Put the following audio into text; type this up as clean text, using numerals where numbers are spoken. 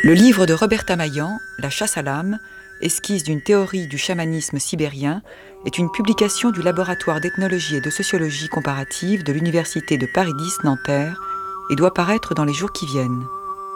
Le livre de Roberta Maillan, La chasse à l'âme, esquisse d'une théorie du chamanisme sibérien, est une publication du laboratoire d'ethnologie et de sociologie comparative de l'université de Paris X Nanterre et doit paraître dans les jours qui viennent.